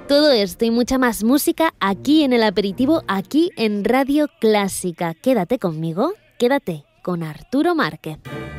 Todo esto y mucha más música aquí en El Aperitivo, aquí en Radio Clásica. Quédate conmigo, quédate con Arturo Márquez.